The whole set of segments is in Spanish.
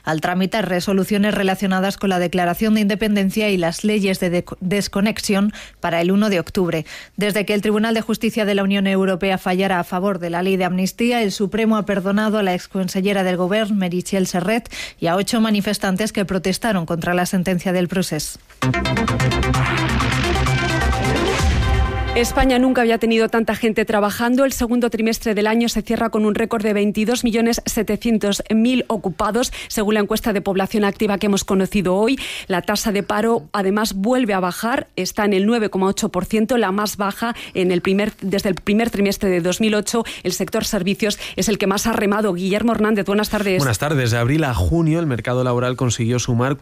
al tramitar resoluciones relacionadas con la declaración de independencia y las leyes de desconexión para el 1 de octubre. Desde que el Tribunal de Justicia de la Unión Europea fallara a favor de la ley de amnistía, el Supremo ha perdonado a la exconsellera del Govern, Meritxell Serret, y a 8 manifestantes que protestaron contra la sentencia del procés. España nunca había tenido tanta gente trabajando. El segundo trimestre del año se cierra con un récord de 22.700.000 ocupados, según la encuesta de población activa que hemos conocido hoy. La tasa de paro, además, vuelve a bajar. Está en el 9,8%, la más baja desde el primer trimestre de 2008. El sector servicios es el que más ha remado. Guillermo Hernández, buenas tardes. Buenas tardes. De abril a junio, el mercado laboral consiguió sumar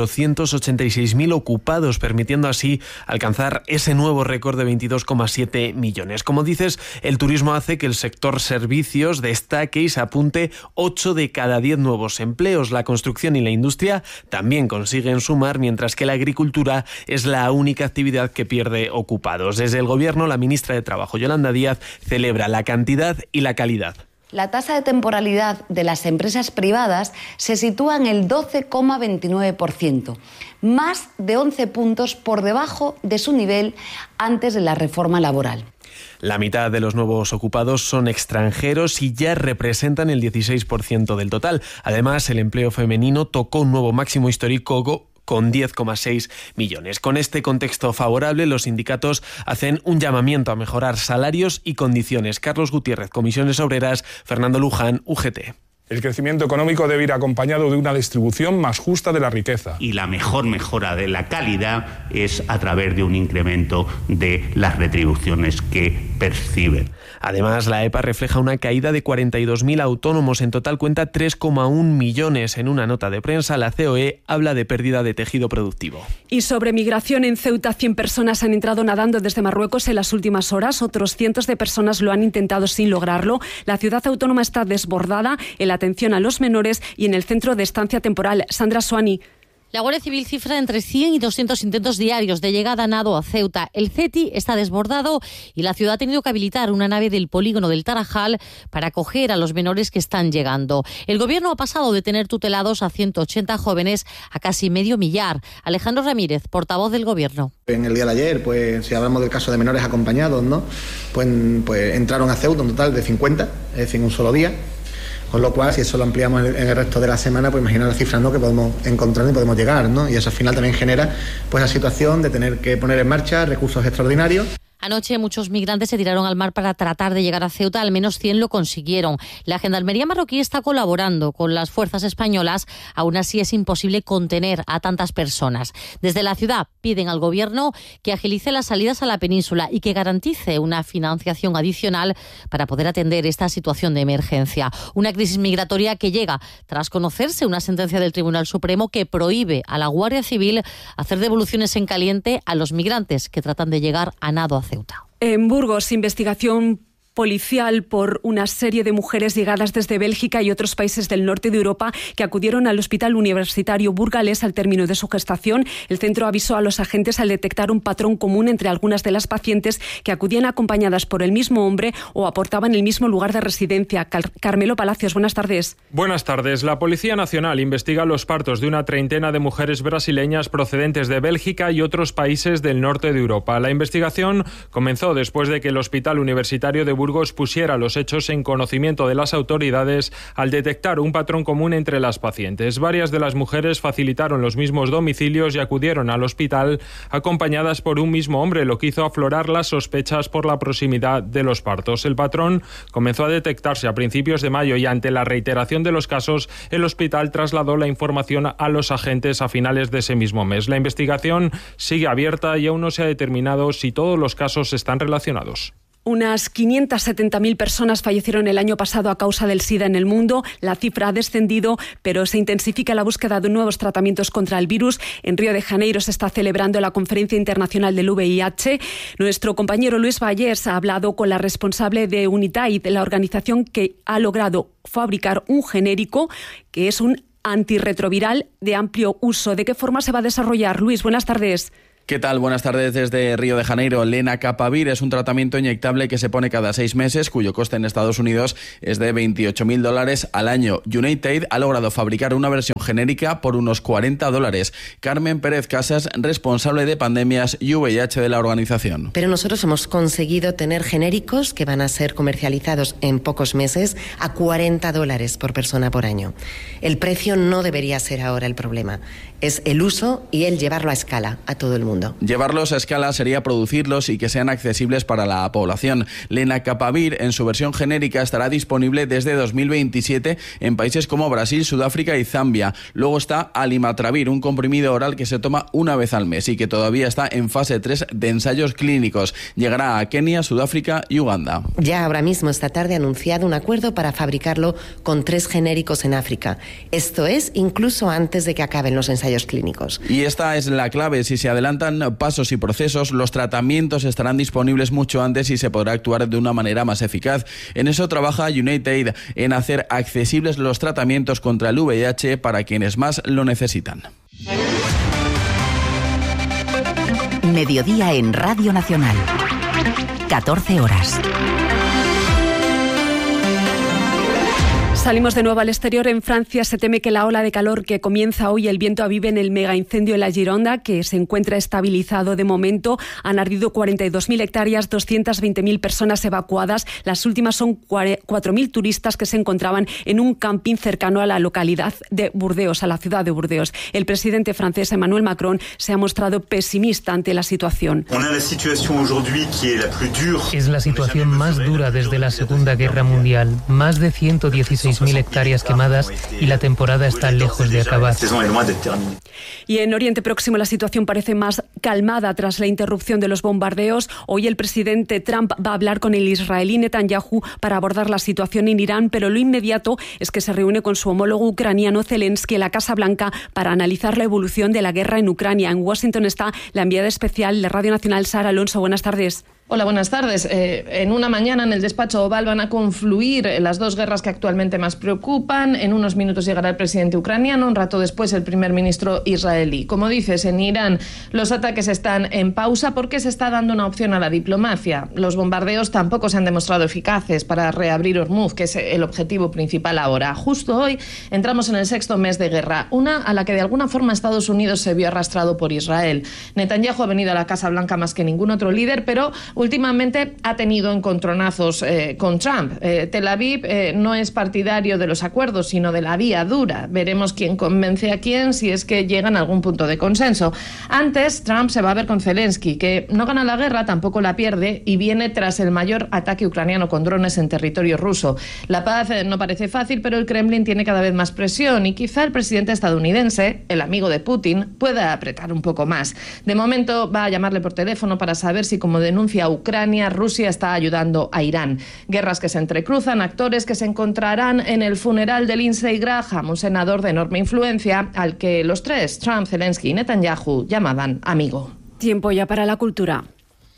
486.000 ocupados, permitiendo así alcanzar ese nuevo récord de 22,7 millones. Como dices, el turismo hace que el sector servicios destaque y se apunte 8 de cada 10 nuevos empleos. La construcción y la industria también consiguen sumar, mientras que la agricultura es la única actividad que pierde ocupados. Desde el Gobierno, la ministra de Trabajo, Yolanda Díaz, celebra la cantidad y la calidad. La tasa de temporalidad de las empresas privadas se sitúa en el 12,29%, más de 11 puntos por debajo de su nivel antes de la reforma laboral. La mitad de los nuevos ocupados son extranjeros y ya representan el 16% del total. Además, el empleo femenino tocó un nuevo máximo histórico con 10,6 millones. Con este contexto favorable, los sindicatos hacen un llamamiento a mejorar salarios y condiciones. Carlos Gutiérrez, Comisiones Obreras, Fernando Luján, UGT. El crecimiento económico debe ir acompañado de una distribución más justa de la riqueza. Y la mejor mejora de la calidad es a través de un incremento de las retribuciones que perciben. Además, la EPA refleja una caída de 42.000 autónomos. En total cuenta 3,1 millones. En una nota de prensa, la COE habla de pérdida de tejido productivo. Y sobre migración, en Ceuta 100 personas han entrado nadando desde Marruecos en las últimas horas. Otros cientos de personas lo han intentado sin lograrlo. La ciudad autónoma está desbordada en la atención a los menores y en el centro de estancia temporal. Sandra Suani. La Guardia Civil cifra entre 100 y 200 intentos diarios de llegada a nado a Ceuta. El CETI está desbordado y la ciudad ha tenido que habilitar una nave del polígono del Tarajal para acoger a los menores que están llegando. El gobierno ha pasado de tener tutelados a 180 jóvenes a casi medio millar. Alejandro Ramírez, portavoz del gobierno. En el día de ayer, pues si hablamos del caso de menores acompañados, ¿no? Pues entraron a Ceuta un total de 50, es decir, en un solo día. Con lo cual, si eso lo ampliamos en el resto de la semana, pues imagina las cifras, ¿no?, que podemos encontrar y podemos llegar, ¿no? Y eso al final también genera pues la situación de tener que poner en marcha recursos extraordinarios. Anoche muchos migrantes se tiraron al mar para tratar de llegar a Ceuta, al menos 100 lo consiguieron. La Gendarmería marroquí está colaborando con las fuerzas españolas, aún así es imposible contener a tantas personas. Desde la ciudad piden al gobierno que agilice las salidas a la península y que garantice una financiación adicional para poder atender esta situación de emergencia. Una crisis migratoria que llega tras conocerse una sentencia del Tribunal Supremo que prohíbe a la Guardia Civil hacer devoluciones en caliente a los migrantes que tratan de llegar a nado a Ceuta. En Burgos, investigación policial por una serie de mujeres llegadas desde Bélgica y otros países del norte de Europa que acudieron al Hospital Universitario Burgalés al término de su gestación. El centro avisó a los agentes al detectar un patrón común entre algunas de las pacientes que acudían acompañadas por el mismo hombre o aportaban el mismo lugar de residencia. Carmelo Palacios, buenas tardes. Buenas tardes. La Policía Nacional investiga los partos de una treintena de mujeres brasileñas procedentes de Bélgica y otros países del norte de Europa. La investigación comenzó después de que el Hospital Universitario de Burgos pusiera los hechos en conocimiento de las autoridades al detectar un patrón común entre las pacientes. Varias de las mujeres facilitaron los mismos domicilios y acudieron al hospital acompañadas por un mismo hombre, lo que hizo aflorar las sospechas por la proximidad de los partos. El patrón comenzó a detectarse a principios de mayo y ante la reiteración de los casos, el hospital trasladó la información a los agentes a finales de ese mismo mes. La investigación sigue abierta y aún no se ha determinado si todos los casos están relacionados. Unas 570.000 personas fallecieron el año pasado a causa del SIDA en el mundo. La cifra ha descendido, pero se intensifica la búsqueda de nuevos tratamientos contra el virus. En Río de Janeiro se está celebrando la Conferencia Internacional del VIH. Nuestro compañero Luis Vallés ha hablado con la responsable de Unitaid, la organización que ha logrado fabricar un genérico que es un antirretroviral de amplio uso. ¿De qué forma se va a desarrollar? Luis, buenas tardes. ¿Qué tal? Buenas tardes desde Río de Janeiro. Lenacapavir es un tratamiento inyectable que se pone cada 6 meses, cuyo coste en Estados Unidos es de $28.000 al año. United ha logrado fabricar una versión genérica por unos $40. Carmen Pérez Casas, responsable de pandemias y VIH de la organización. Pero nosotros hemos conseguido tener genéricos que van a ser comercializados en pocos meses a $40 por persona por año. El precio no debería ser ahora el problema. Es el uso y el llevarlo a escala a todo el mundo. Llevarlos a escala sería producirlos y que sean accesibles para la población. Lenacapavir, en su versión genérica, estará disponible desde 2027 en países como Brasil, Sudáfrica y Zambia. Luego está Alimatravir, un comprimido oral que se toma una vez al mes y que todavía está en fase 3 de ensayos clínicos. Llegará a Kenia, Sudáfrica y Uganda. Ya ahora mismo, esta tarde, ha anunciado un acuerdo para fabricarlo con 3 genéricos en África. Esto es incluso antes de que acaben los ensayos clínicos. Y esta es la clave. Si se adelantan pasos y procesos, los tratamientos estarán disponibles mucho antes y se podrá actuar de una manera más eficaz. En eso trabaja United, en hacer accesibles los tratamientos contra el VIH para quienes más lo necesitan. Mediodía en Radio Nacional. 14 horas. Salimos de nuevo al exterior. En Francia se teme que la ola de calor que comienza hoy, el viento avive en el mega incendio en la Gironda, que se encuentra estabilizado de momento. Han ardido 42.000 hectáreas, 220.000 personas evacuadas. Las últimas son 4.000 turistas que se encontraban en un camping cercano a la localidad de Burdeos, a la ciudad de Burdeos. El presidente francés Emmanuel Macron se ha mostrado pesimista ante la situación. Es la situación más dura desde la Segunda Guerra Mundial. Más de 116.000 hectáreas quemadas y la temporada está lejos de acabar. Y en Oriente Próximo la situación parece más calmada tras la interrupción de los bombardeos. Hoy el presidente Trump va a hablar con el israelí Netanyahu para abordar la situación en Irán, pero lo inmediato es que se reúne con su homólogo ucraniano Zelensky en la Casa Blanca para analizar la evolución de la guerra en Ucrania. En Washington está la enviada especial de Radio Nacional, Sara Alonso. Buenas tardes. Hola, buenas tardes. En una mañana en el despacho Oval van a confluir las dos guerras que actualmente más preocupan. En unos minutos llegará el presidente ucraniano, un rato después el primer ministro israelí. Como dices, en Irán los ataques están en pausa porque se está dando una opción a la diplomacia. Los bombardeos tampoco se han demostrado eficaces para reabrir Hormuz, que es el objetivo principal ahora. Justo hoy entramos en el 6º mes de guerra, una a la que de alguna forma Estados Unidos se vio arrastrado por Israel. Netanyahu ha venido a la Casa Blanca más que ningún otro líder, pero últimamente ha tenido encontronazos con Trump. Tel Aviv no es partidario de los acuerdos, sino de la vía dura. Veremos quién convence a quién si es que llegan a algún punto de consenso. Antes, Trump se va a ver con Zelensky, que no gana la guerra, tampoco la pierde, y viene tras el mayor ataque ucraniano con drones en territorio ruso. La paz no parece fácil, pero el Kremlin tiene cada vez más presión y quizá el presidente estadounidense, el amigo de Putin, pueda apretar un poco más. De momento va a llamarle por teléfono para saber si, como denuncia Ucrania, Rusia está ayudando a Irán. Guerras que se entrecruzan, actores que se encontrarán en el funeral de Lindsey Graham, un senador de enorme influencia al que los tres, Trump, Zelensky y Netanyahu, llamaban amigo. Tiempo ya para la cultura.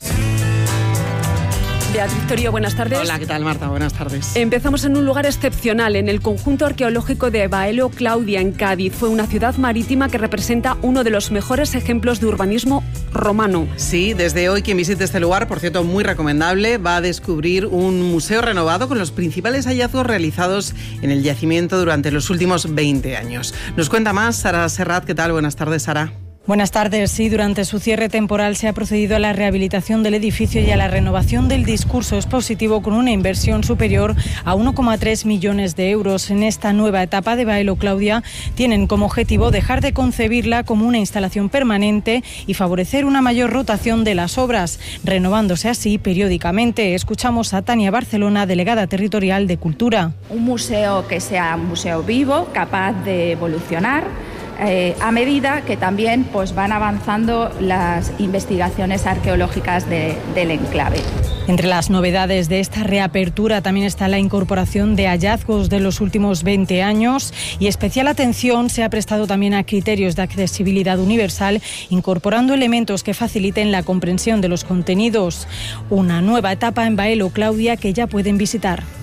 Beatriz Torío, buenas tardes. Hola, ¿qué tal, Marta? Buenas tardes. Empezamos en un lugar excepcional, en el conjunto arqueológico de Baelo Claudia, en Cádiz. Fue una ciudad marítima que representa uno de los mejores ejemplos de urbanismo romano. Sí, desde hoy quien visite este lugar, por cierto, muy recomendable, va a descubrir un museo renovado con los principales hallazgos realizados en el yacimiento durante los últimos 20 años. Nos cuenta más Sara Serrat. ¿Qué tal? Buenas tardes, Sara. Buenas tardes. Sí, durante su cierre temporal se ha procedido a la rehabilitación del edificio y a la renovación del discurso expositivo con una inversión superior a 1,3 millones de euros. En esta nueva etapa de Baelo Claudia tienen como objetivo dejar de concebirla como una instalación permanente y favorecer una mayor rotación de las obras, renovándose así periódicamente. Escuchamos a Tania Barcelona, delegada territorial de Cultura. Un museo que sea un museo vivo, capaz de evolucionar, a medida que también pues van avanzando las investigaciones arqueológicas del enclave. Entre las novedades de esta reapertura también está la incorporación de hallazgos de los últimos 20 años y especial atención se ha prestado también a criterios de accesibilidad universal, incorporando elementos que faciliten la comprensión de los contenidos. Una nueva etapa en Baelo Claudia que ya pueden visitar.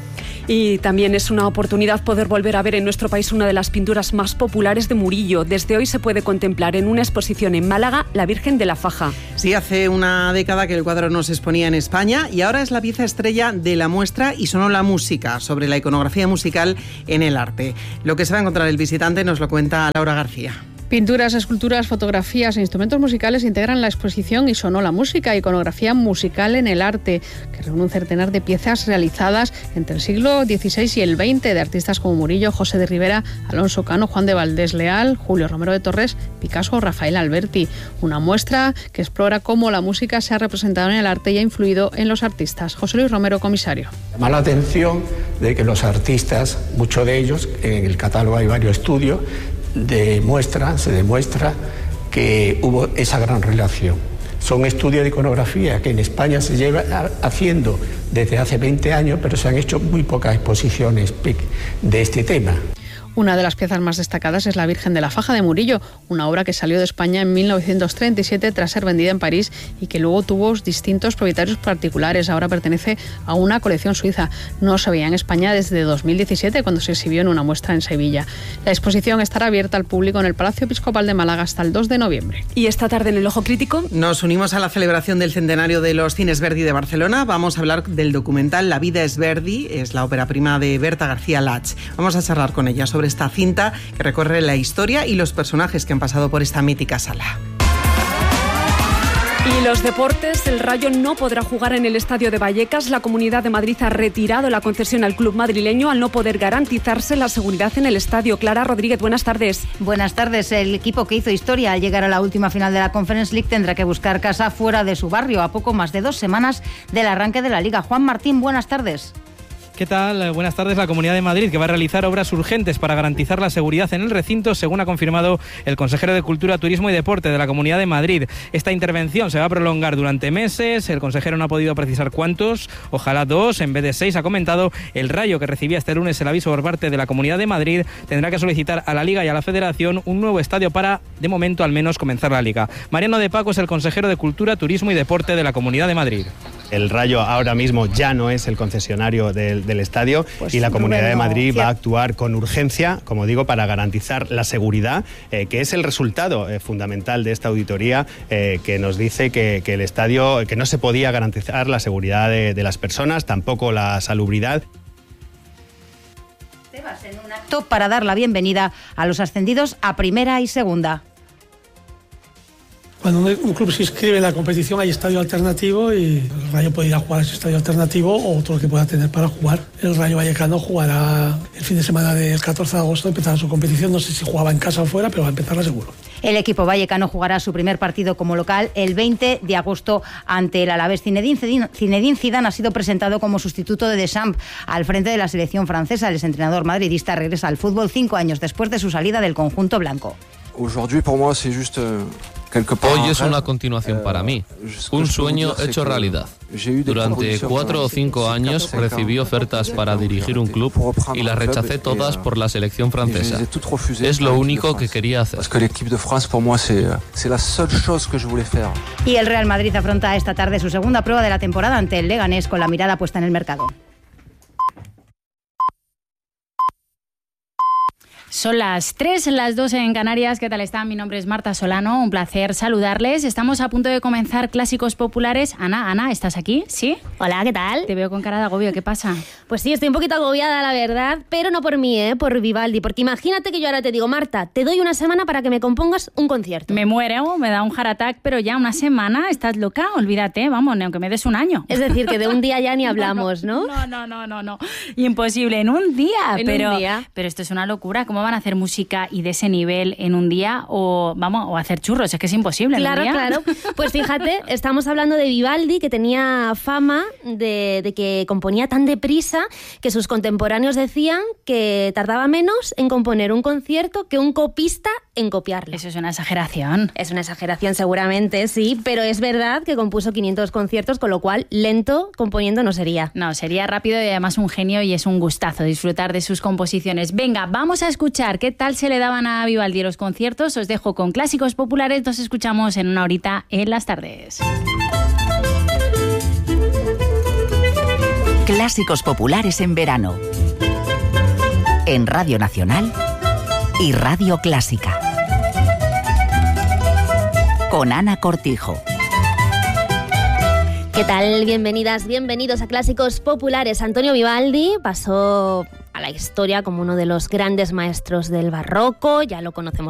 Y también es una oportunidad poder volver a ver en nuestro país una de las pinturas más populares de Murillo. Desde hoy se puede contemplar en una exposición en Málaga la Virgen de la Faja. Sí, hace una década que el cuadro no se exponía en España y ahora es la pieza estrella de la muestra Y sonó la música, sobre la iconografía musical en el arte. Lo que se va a encontrar el visitante nos lo cuenta Laura García. Pinturas, esculturas, fotografías e instrumentos musicales integran la exposición Y sonó la música, iconografía musical en el arte, que reúne un centenar de piezas realizadas entre el siglo XVI y el XX de artistas como Murillo, José de Rivera, Alonso Cano, Juan de Valdés Leal, Julio Romero de Torres, Picasso o Rafael Alberti. Una muestra que explora cómo la música se ha representado en el arte y ha influido en los artistas. José Luis Romero, comisario. Llama la atención de que los artistas, muchos de ellos, en el catálogo hay varios estudios, se demuestra que hubo esa gran relación. Son estudios de iconografía que en España se lleva haciendo desde hace 20 años, pero se han hecho muy pocas exposiciones de este tema. Una de las piezas más destacadas es la Virgen de la Faja de Murillo, una obra que salió de España en 1937 tras ser vendida en París y que luego tuvo distintos propietarios particulares. Ahora pertenece a una colección suiza. No se veía en España desde 2017, cuando se exhibió en una muestra en Sevilla. La exposición estará abierta al público en el Palacio Episcopal de Málaga hasta el 2 de noviembre. Y esta tarde en el Ojo Crítico nos unimos a la celebración del centenario de los Cines Verdi de Barcelona. Vamos a hablar del documental La vida es Verdi, es la ópera prima de Berta García Lach. Vamos a charlar con ella sobre esta cinta que recorre la historia y los personajes que han pasado por esta mítica sala. Y los deportes, el Rayo no podrá jugar en el Estadio de Vallecas. La Comunidad de Madrid ha retirado la concesión al club madrileño al no poder garantizarse la seguridad en el estadio. Clara Rodríguez, buenas tardes. Buenas tardes. El equipo que hizo historia al llegar a la última final de la Conference League tendrá que buscar casa fuera de su barrio a poco más de 2 semanas del arranque de la Liga. Juan Martín, buenas tardes. ¿Qué tal? Buenas tardes. La Comunidad de Madrid, que va a realizar obras urgentes para garantizar la seguridad en el recinto, según ha confirmado el consejero de Cultura, Turismo y Deporte de la Comunidad de Madrid. Esta intervención se va a prolongar durante meses. El consejero no ha podido precisar cuántos, ojalá 2 en vez de 6, ha comentado. El Rayo, que recibía este lunes el aviso por parte de la Comunidad de Madrid, tendrá que solicitar a la Liga y a la Federación un nuevo estadio para, de momento al menos, comenzar la Liga. Mariano de Paco es el consejero de Cultura, Turismo y Deporte de la Comunidad de Madrid. El Rayo ahora mismo ya no es el concesionario del estadio, y la Comunidad de Madrid va a actuar con urgencia, como digo, para garantizar la seguridad, que es el resultado fundamental de esta auditoría, que nos dice que el estadio, que no se podía garantizar la seguridad de las personas, tampoco la salubridad. En un acto para dar la bienvenida a los ascendidos a Primera y Segunda. Cuando un club se inscribe en la competición hay estadio alternativo y el Rayo puede ir a jugar a ese estadio alternativo o otro que pueda tener para jugar. El Rayo Vallecano jugará el fin de semana del 14 de agosto, empezará su competición. No sé si jugaba en casa o fuera, pero va a empezarla seguro. El equipo vallecano jugará su primer partido como local el 20 de agosto ante el Alavés. Zinedine Zidane ha sido presentado como sustituto de Deschamps al frente de la selección francesa. El exentrenador madridista regresa al fútbol 5 años después de su salida del conjunto blanco. Hoy es una continuación para mí, un sueño hecho realidad. Durante 4 o 5 años recibí ofertas para dirigir un club y las rechacé todas por la selección francesa. Es lo único que quería hacer. Y el Real Madrid afronta esta tarde su segunda prueba de la temporada ante el Leganés con la mirada puesta en el mercado. Son las 3, las 2 en Canarias. ¿Qué tal están? Mi nombre es Marta Solano, un placer saludarles. Estamos a punto de comenzar Clásicos Populares. Ana, ¿estás aquí? ¿Sí? Hola, ¿qué tal? Te veo con cara de agobio, ¿qué pasa? Pues sí, estoy un poquito agobiada, la verdad, pero no por mí, por Vivaldi, porque imagínate que yo ahora te digo, Marta, te doy una semana para que me compongas un concierto. Me muero, me da un heart attack, pero ya una semana, ¿estás loca? Olvídate, vamos, ni aunque me des un año. Es decir, que de un día ya ni hablamos, ¿no? No. Imposible, en un día. Pero esto es una locura, ¿cómo van a hacer música y de ese nivel en un día o hacer churros? Es que es imposible. Claro, en un día. claro. Pues fíjate, estamos hablando de Vivaldi, que tenía fama de que componía tan deprisa que sus contemporáneos decían que tardaba menos en componer un concierto que un copista en copiarlo. Eso es una exageración. Es una exageración seguramente, sí, pero es verdad que compuso 500 conciertos, con lo cual lento componiendo no sería. No, sería rápido y además un genio, y es un gustazo disfrutar de sus composiciones. Venga, vamos a escuchar qué tal se le daban a Vivaldi los conciertos. Os dejo con Clásicos Populares, nos escuchamos en una horita en las tardes. Clásicos populares en verano. En Radio Nacional y Radio Clásica. Con Ana Cortijo. ¿Qué tal? Bienvenidas, bienvenidos a Clásicos Populares. Antonio Vivaldi pasó a la historia como uno de los grandes maestros del barroco, ya lo conocemos